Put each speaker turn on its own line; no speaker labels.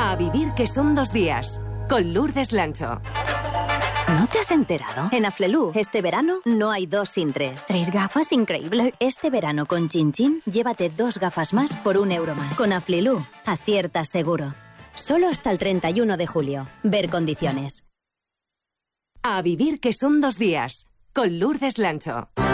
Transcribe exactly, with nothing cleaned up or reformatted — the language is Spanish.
A vivir que son dos días, con Lourdes Lancho.
¿No te has enterado? En Aflelu, este verano, no hay dos sin tres.
¿Tres gafas? Increíble.
Este verano con Chin Chin, llévate dos gafas más por un euro más. Con Aflelu, aciertas seguro. Solo hasta el treinta y uno de julio. Ver condiciones.
A vivir que son dos días, con Lourdes Lancho.